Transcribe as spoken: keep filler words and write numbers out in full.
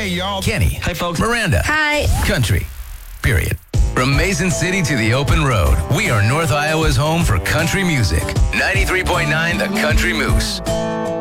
Hey, y'all. Kenny. Hey, folks. Miranda. Hi. Country. Period. From Mason City to the open road, we are North Iowa's home for country music. ninety-three point nine The Country Moose.